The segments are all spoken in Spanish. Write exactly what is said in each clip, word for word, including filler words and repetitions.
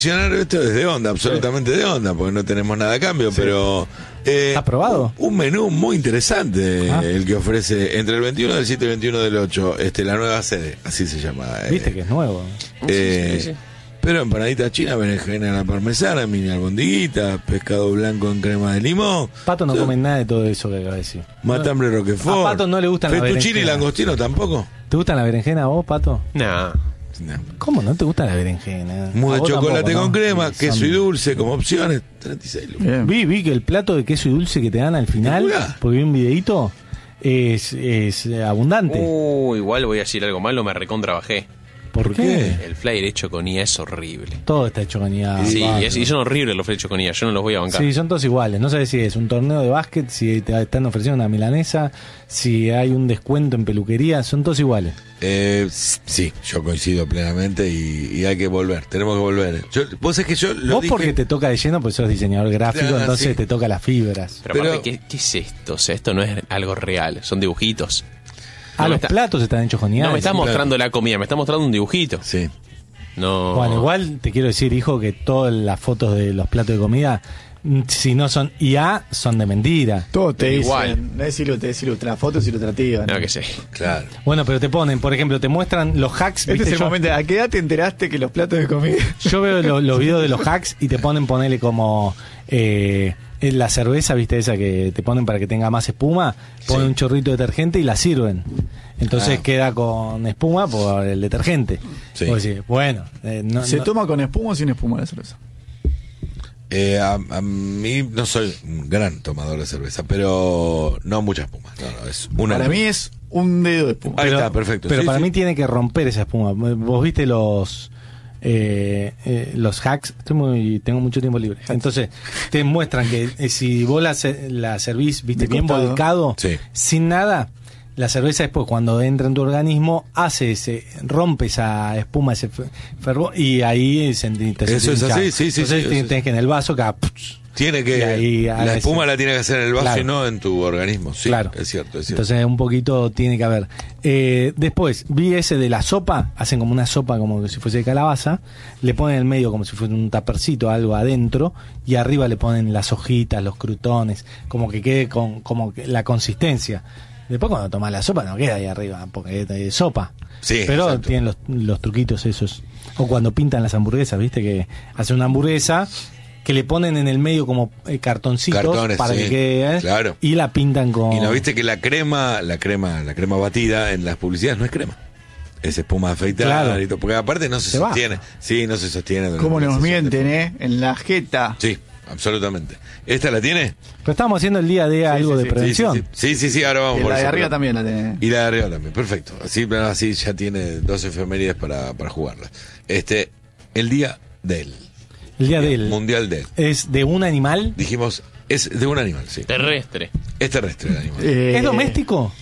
Esto es de onda, absolutamente sí. de onda, porque no tenemos nada a cambio, sí. pero... Eh, ¿Has probado? Un, un menú muy interesante ah. el que ofrece entre el veintiuno del siete y el veintiuno del ocho, este, la nueva sede, así se llama. Viste eh, que es nuevo. Eh, sí, sí, sí. Pero empanadita china, berenjena a la parmesana, mini albondiguita, pescado blanco en crema de limón. Pato no come nada de todo eso que acabas de decir. Matambre roquefort. A Pato no le gustan las berenjenas. ¿Fettuccine y langostino tampoco? ¿Te gustan las berenjenas a vos, Pato? No. No. ¿Cómo no te gusta la berenjena? Mousse de chocolate tampoco, con ¿no? crema, Sí, queso son... y dulce como opciones. treinta y seis lucas. Vi, vi que el plato de queso y dulce que te dan al final, ¿Lula? porque vi un videito, es, es abundante. Uh, igual voy a decir algo malo, me recontrabajé. ¿Por, ¿Por qué? qué? El flyer hecho con I A es horrible. Todo está hecho con I A. Sí, Pato. y, es, y son horribles los flyers hechos con I A, yo no los voy a bancar. Sí, son todos iguales. No sabes si es un torneo de básquet, si te están ofreciendo una milanesa, si hay un descuento en peluquería, son todos iguales. Eh, sí, yo coincido plenamente y, y hay que volver, tenemos que volver. Yo, vos es que yo lo Vos dije... porque te toca de lleno, porque sos diseñador gráfico, Ah, entonces sí. te toca las fibras. Pero, Pero- aparte, ¿qué, ¿qué es esto? O sea, esto no es algo real, son dibujitos. Ah, No me los está- platos están hechos con I A. No me está sí. mostrando la comida, me está mostrando un dibujito. Sí. No. Bueno, igual te quiero decir, hijo, que todas las fotos de los platos de comida, mm, si no son I A, son de mentira. Todo te Igual. dicen, no es ilustra, es ilustra, foto es ilustrativa. No, que sé. Claro. Bueno, pero te ponen, por ejemplo, te muestran los hacks. Este ¿viste? es el Yo- momento. ¿A qué edad te enteraste que los platos de comida? Yo veo lo- los videos de los hacks y te ponen ponerle como eh, en la cerveza, viste esa que te ponen para que tenga más espuma, ponen Sí. un chorrito de detergente y la sirven. Entonces Ah. queda con espuma por el detergente. Sí. Vos decís, bueno, eh, no, ¿Se no- toma con espuma o sin espuma la cerveza? Eh, a, a mí no soy un gran tomador de cerveza, pero no mucha espuma. No, no, es una. Para mí es un dedo de espuma. Ahí pero, está, perfecto. Pero Sí, para sí. mí tiene que romper esa espuma. Vos viste los eh, eh, los hacks. Estoy muy, tengo mucho tiempo libre. Entonces te muestran que eh, si vos la, se- la servís, viste, De bien costado. volcado, Sí. sin nada. La cerveza después cuando entra en tu organismo hace ese, rompe esa espuma, ese fe- fervor y ahí se te Eso es hincha. así, sí, sí, Entonces sí, tenés sí, sí. que en el vaso cada Tiene que. Y ahí la haga espuma ese- la tiene que hacer en el vaso Claro. y no en tu organismo. Sí, claro. es cierto, es cierto. Entonces un poquito tiene que haber. Eh, después vi ese de la sopa, hacen como una sopa como si fuese de calabaza, le ponen en el medio como si fuese un tapercito, algo adentro, y arriba le ponen las hojitas, los crutones, como que quede con como que la consistencia. Después cuando tomas la sopa no queda ahí arriba, porque es sopa. Sí, Pero exacto. tienen los, los truquitos esos. O cuando pintan las hamburguesas, viste que hacen una hamburguesa que le ponen en el medio como eh, cartoncitos Cartones, para sí, que quede, ¿eh? claro. Y la pintan con... Y no viste que la crema, la crema, la crema batida en las publicidades no es crema. Es espuma de afeitar, Claro. y todo, porque aparte no se, Se baja. sostiene. Sí, no se sostiene. durante ¿Cómo la nos sesión de- mienten, eh? En la jeta. Sí, absolutamente. ¿Esta la tiene? Pero estamos haciendo el día de algo sí, de sí. prevención. Sí, sí, sí, sí, sí, ahora vamos Y por la de eso, arriba pero- también la tenés. Y la de arriba también, perfecto. Así, así ya tiene dos efemérides para, para jugarlas. Este, el día del. El día del... Mundial del. ¿Es de un animal? Dijimos, es de un animal, sí. Terrestre. Es terrestre el animal. Eh, ¿Es doméstico?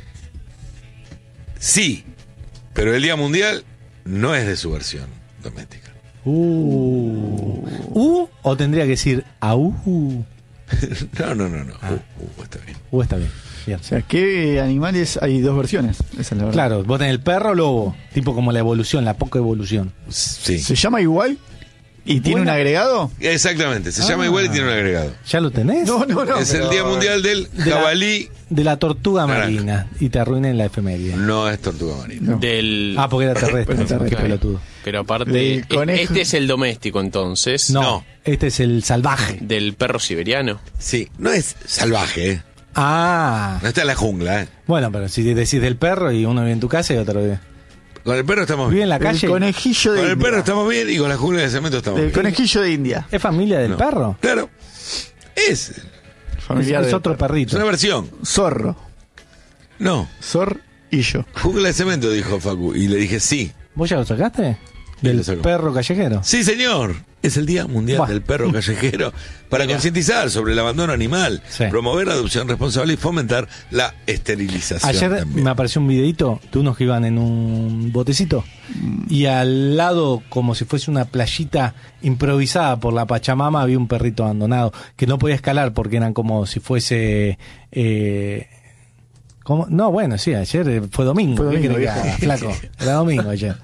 Sí, pero el día mundial no es de su versión doméstica. Uh. ¿U? ¿O tendría que decir au? No, no, no, no. Ah. Uh, uh, está bien. Uh, está bien. Bien. O sea, ¿qué animales? Hay dos versiones. Esa es la verdad. Claro, vos tenés el perro o lobo. Tipo como la evolución, la poca evolución. Sí. ¿Se llama igual? ¿Y tiene Bueno. un agregado? Exactamente, se llama Ah. igual y tiene un agregado. ¿Ya lo tenés? No, no, no. es el pero- día mundial del De la- jabalí. De la tortuga Naranja. marina. Y te arruinen la efeméride. No es tortuga marina. No. Del. Ah, porque era terrestre. Pero terrestre. Qué pelotudo. Pero aparte, Del e- conejo. este es el doméstico entonces. No, No. este es el salvaje. Del perro siberiano. Sí, no es salvaje, ¿eh? Ah. No está en la jungla, ¿eh? Bueno, pero si decís del perro y uno vive en tu casa y otro vive. Con el perro estamos Vive bien. en la El calle. conejillo de Con el India. perro estamos bien y con la jungla de cemento estamos El bien. conejillo de India. ¿Es familia del No. perro? Claro. Es, Familiar es, es del otro perro. es perrito. una versión. Zorro. No. Zorrillo. Jungla de cemento, dijo Facu. Y le dije, sí. ¿Vos ya lo sacaste? Sí, ¿Del lo saco. perro callejero? Sí, señor. Es el Día Mundial Buah. del Perro Callejero para concientizar sobre el abandono animal, Sí. promover la adopción responsable y fomentar la esterilización. Ayer también. me apareció un videito de unos que iban en un botecito y al lado, como si fuese una playita improvisada por la Pachamama, había un perrito abandonado que no podía escalar porque eran como si fuese... Eh, ¿cómo? No, bueno, sí, ayer fue domingo. Fue ¿Qué domingo, querés que viejo. haga, flaco? Era domingo ayer.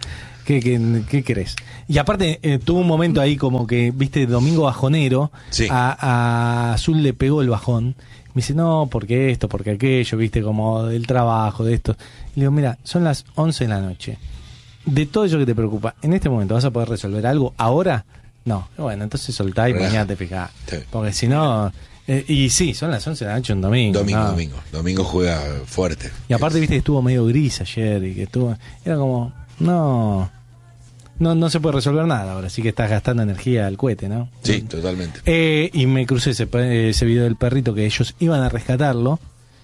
¿Qué, qué, qué querés? Y aparte, eh, tuvo un momento ahí como que, viste, Domingo Bajonero, Sí. a, a Azul le pegó el bajón. Me dice, no, porque esto, porque aquello, viste, como del trabajo, de esto. Y le digo, mira, son las once de la noche. De todo eso que te preocupa, ¿en este momento vas a poder resolver algo ahora? No. Bueno, entonces soltá y Relajá. mañana te fijás. Sí. Porque si no... eh, y sí, son las once de la noche un domingo. Domingo, ¿no? domingo. Domingo juega fuerte. Y aparte, Es- viste que estuvo medio gris ayer y que estuvo... Era como, no... No, no se puede resolver nada ahora, así que estás gastando energía al cohete, ¿no? Sí, totalmente. Eh, y me crucé ese, pe- ese video del perrito que ellos iban a rescatarlo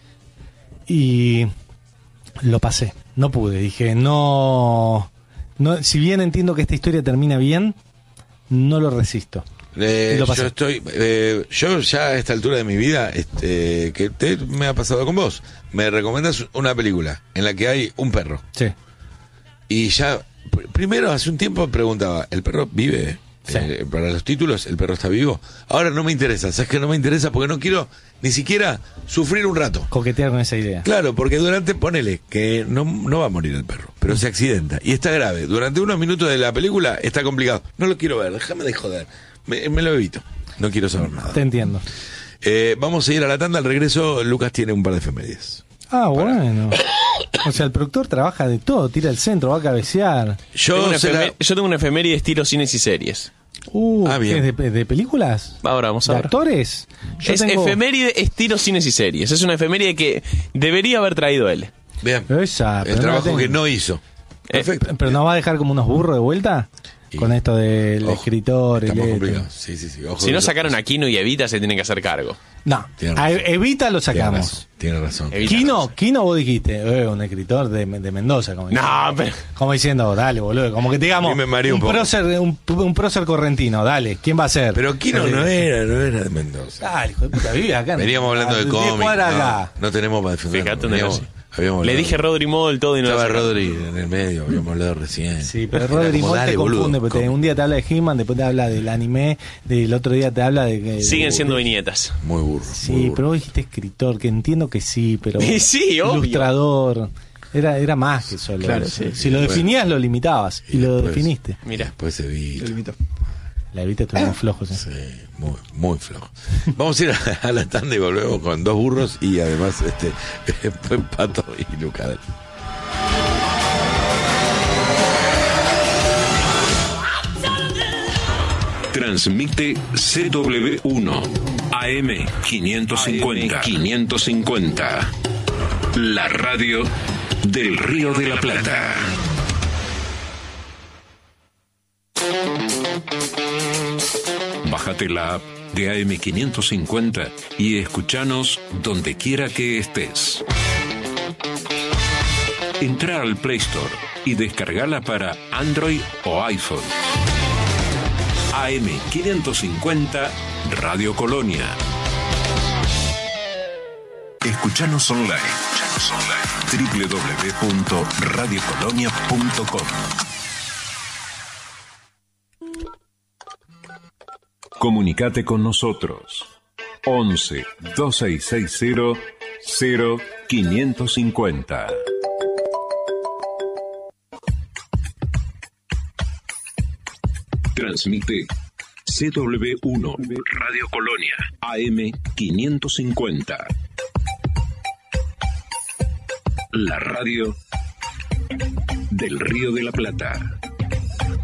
y lo pasé. No pude, dije, no, no. Si bien entiendo que esta historia termina bien, no lo resisto. Eh, Y lo pasé. yo estoy, eh, yo ya a esta altura de mi vida, este, que te, me ha pasado con vos, me recomendas una película en la que hay un perro Sí. y ya pr- primero hace un tiempo preguntaba, ¿el perro vive? Sí. Eh, para los títulos, ¿el perro está vivo? Ahora no me interesa, ¿sabes que no me interesa? Porque no quiero ni siquiera sufrir un rato. Coquetear con esa idea. Claro, porque durante, ponele, que no, no va a morir el perro, pero se accidenta y está grave. Durante unos minutos de la película está complicado. No lo quiero ver, déjame de joder. Me, me lo evito. No quiero saber nada. Te entiendo. Eh, vamos a ir a la tanda. Al regreso, Lucas tiene un par de efemérides. Ah, bueno. O sea, el productor trabaja de todo, tira al centro, va a cabecear. Tengo Yo, una se la- efemé- Yo tengo una efeméride estilo cines y series. Uh, Ah, bien. ¿qué es de, de películas? Ahora vamos a ¿De ver. actores? Yo Es tengo- efeméride estilo cines y series. Es una efeméride que debería haber traído él. Vean, Esa, pero el no la trabajo tengo. que no hizo. Perfecto. ¿Pero nos va a dejar como unos burros de vuelta? Y- Con esto del Ojo, escritor, el Está más este. complicado. Sí, sí, sí. Ojo Si que no lo- sacaron a Kino y Evita, se tienen que hacer cargo. No, Tiene a razón. Evita lo Tiene sacamos. razón. Tiene razón. Evita. Kino, Kino vos dijiste, eh, un escritor de, de Mendoza. Como No, diciendo, pero- como diciendo, dale, boludo. Como que te digamos, A mí me mareó un poco. prócer, un, un prócer correntino, dale, ¿quién va a ser? Pero Kino Sí. no era, no era de Mendoza. Dale, hijo de puta, vive acá. Veníamos hablando a de diez cómics. cuadras No, acá. no tenemos para defender. Fíjate dónde nací. habíamos Le hablado- dije Rodri Moll todo y no lo Estaba sacaron. Rodri en el medio, habíamos hablado recién. Sí, pero Era Rodri como, Moll dale, te boludo, confunde, porque te- cómic. un día te habla de He-Man, después te habla del anime, del otro día te habla de que... Siguen de- siendo viñetas. Muy burro. Sí, muy burro. pero vos dijiste escritor, que entiendo que sí, pero... Y sí, obvio. Ilustrador. Era, era más que solo Claro, eso. sí. Si lo Bueno. definías, lo limitabas. Y, Y lo después- definiste. Mira. Después se vi. Lo limito. La evita estuvimos flojos. ¿eh? Sí, muy, muy flojo. Vamos a ir a, a la tanda y volvemos con dos burros y además este Pato y Lucas. Transmite C W uno A M quinientos cincuenta. quinientos cincuenta. La radio del Río de la Plata. Bájate la app de A M quinientos cincuenta y escuchanos donde quiera que estés. Entra al Play Store y descargala para Android o iPhone. A M quinientos cincuenta Radio Colonia. Escuchanos online. Escuchanos online. doble u doble u doble u punto radio colonia punto com. Comunicate con nosotros. once, dos seis seis cero, cero quinientos cincuenta. Transmite C W uno Radio Colonia A M quinientos cincuenta. La radio del Río de la Plata.